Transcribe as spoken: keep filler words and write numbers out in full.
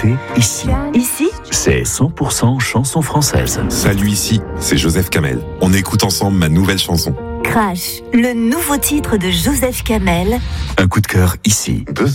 écoutez Ici. Ici, C'est cent pour cent chanson française. Salut, ici, c'est Joseph Kamel. On écoute ensemble ma nouvelle chanson. Crash, le nouveau titre de Joseph Kamel. Un coup de cœur ici. Deux